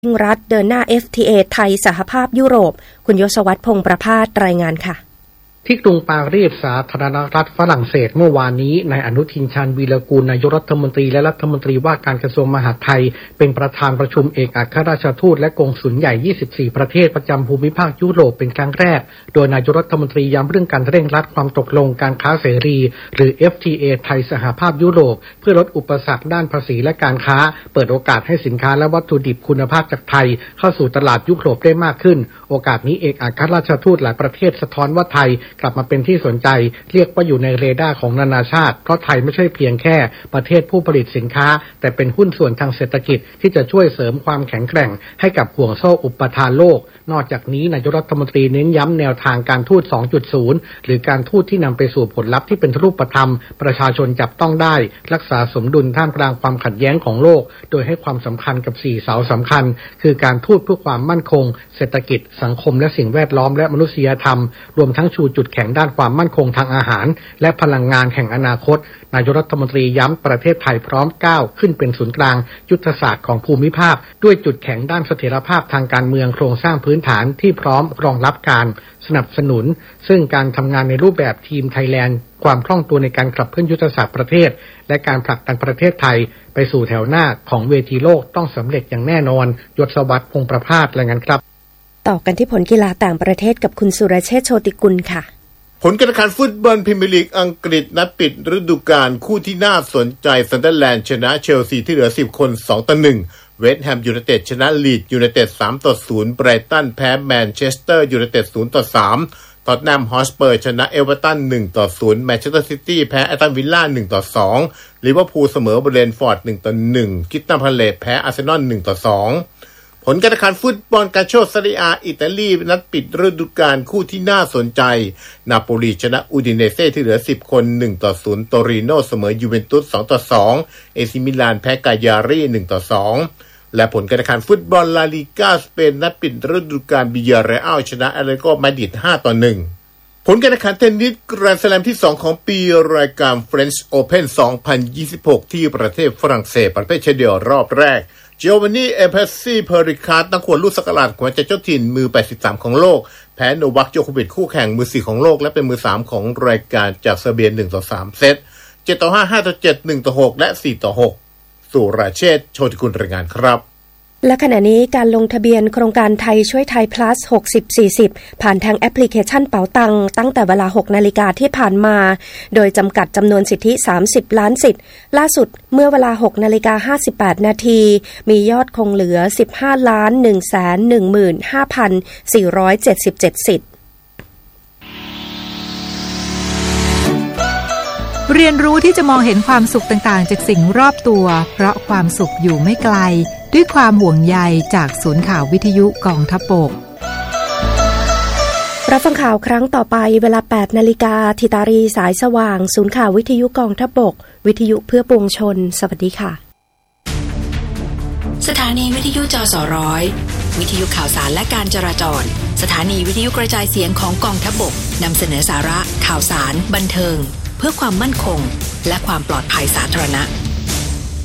รัฐเดินหน้า FTA ไทยสหภาพยุโรปคุณยศวัฒน์พงษ์ประภาสรายงานค่ะที่กรุงปารีสสาธารณรัฐฝรั่งเศสเมื่อวานนี้นายอนุทินชาญวีรกูลนายกรัฐมนตรีและรัฐมนตรีว่าการกระทรวงมหาดไทยเป็นประธานประชุมเอกอัครราชทูตและกงสุลใหญ่24ประเทศประจำภูมิภาคยุโรปเป็นครั้งแรกโดยนายกรัฐมนตรีย้ำเรื่องการเร่งรัดความตกลงการค้าเสรีหรือ FTA ไทยสหภาพยุโรปเพื่อลดอุปสรรคด้านภาษีและการค้าเปิดโอกาสให้สินค้าและวัตถุดิบคุณภาพจากไทยเข้าสู่ตลาดยุโรปได้มากขึ้นโอกาสนี้เอกอัครราชทูตหลายประเทศสะท้อนว่าไทยกลับมาเป็นที่สนใจเรียกว่าอยู่ในเรดาร์ของนานาชาติเพราะไทยไม่ใช่เพียงแค่ประเทศผู้ผลิตสินค้าแต่เป็นหุ้นส่วนทางเศรษฐกิจที่จะช่วยเสริมความแข็งแกร่งให้กับห่วงโซ่อุปทานโลกนอกจากนี้นายกรัฐมนตรีเน้นย้ำแนวทางการทูต 2.0 หรือการทูตที่นำไปสู่ผลลัพธ์ที่เป็นรูปธรรมประชาชนจับต้องได้รักษาสมดุลท่ามกลางความขัดแย้งของโลกโดยให้ความสำคัญกับ4เสาสำคัญคือการทูตเพื่อความมั่นคงเศรษฐกิจสังคมและสิ่งแวดล้อมและมนุษยธรรมรวมทั้งชูจุดแข็งด้านความมั่นคงทางอาหารและพลังงานแห่งอนาคตนายกรัฐมนตรีย้ำประเทศไทยพร้อมก้าวขึ้นเป็นศูนย์กลางยุทธศาสตร์ของภูมิภาคด้วยจุดแข็งด้านเสถียรภาพทางการเมืองโครงสร้างพื้นฐานที่พร้อมรองรับการสนับสนุนซึ่งการทำงานในรูปแบบทีมไทยแลนด์ความคล่องตัวในการขับเคลื่อนยุทธศาสตร์ประเทศและการผลักดันประเทศไทยไปสู่แถวหน้าของเวทีโลกต้องสำเร็จอย่างแน่นอนยศวัฒน์พงษ์ประภาสรายงานครับต่อกันที่ผลกีฬาต่างประเทศกับคุณสุรเชษฐ์โชติกุลค่ะผลการแข่งขันฟุตบอลพรีเมียร์ลีกอังกฤษนัดปิดฤดูกาลคู่ที่น่าสนใจซันเดอร์แลนด์ชนะเชลซีที่เหลือ10คน 2-1 เวสต์แฮมยูไนเต็ดชนะลีดส์ยูไนเต็ด 3-0 ไบรตันแพ้แมนเชสเตอร์ยูไนเต็ด 0-3 ท็อตแนมฮอตสเปอร์ชนะเอเวอร์ตัน 1-0 แมนเชสเตอร์ซิตี้แพ้แอสตันวิลล่า 1-2 ลิเวอร์พูลเสมอเบรนท์ฟอร์ด 1-1 คริสตัลพาเลซแพ้อาร์เซนอล 1-2 ผลการแข่งขันฟุตบอลกาโชซาเรียอิตาลีนัดปิดฤดูกาลคู่ที่น่าสนใจนาโปลีชนะอูดิเนเซ่ที่เหลือ10คน 1-0 โตริโนเสมอยูเวนตุส 2-2 เอซิมิลานแพ้กายารี 1-2 และผลการแข่งขันฟุตบอลลาลีกาสเปนนัดปิดฤดูกาลบิยาเรอัลชนะแอตเลติโกมาดริด 5-1 ผลการแข่งขันเทนนิสแกรนด์สแลมที่2ของปีรายการ French Open 2026 ที่ประเทศฝรั่งเศสประเภทชายเดี่ยวรอบแรกเจโอวานนี เอเพสซี่ เพอริคาร์ดนักขวดลูกสักหลาดหัวใจเจ้าถิ่นมือ83ของโลกแพ้โนวัค โจโควิชคู่แข่งมือ4ของโลกและเป็นมือ3ของรายการจากเซอร์เบีย 1-3 เซต 7-5 5-7 1-6 และ 4-6 สุรเชษฐ์ โชติกุลรายงานครับและขณะนี้การลงทะเบียนโครงการไทยช่วยไทย plus 60-40 ผ่านทางแอปพลิเคชันเป๋าตังตั้งแต่เวลา 6 นาฬิกาที่ผ่านมาโดยจำกัดจำนวนสิทธิ30ล้านสิทธิ์ล่าสุดเมื่อเวลา 6 นาฬิกา58 นาทีมียอดคงเหลือ 15,115,477 สิทธิ์เรียนรู้ที่จะมองเห็นความสุขต่างๆจากสิ่งรอบตัวเพราะความสุขอยู่ไม่ไกลด้วยความห่วงใยจากศูนย์ข่าววิทยุกองทัพบกรับฟังข่าวครั้งต่อไปเวลา 8 นาฬิกาธิตารีสายสว่างศูนย์ข่าววิทยุกองทัพบกวิทยุเพื่อปวงชนสวัสดีค่ะสถานีวิทยุจสร้อยวิทยุข่าวสารและการจราจรสถานีวิทยุกระจายเสียงของกองทัพบกนำเสนอสาระข่าวสารบันเทิงเพื่อความมั่นคงและความปลอดภัยสาธารณะ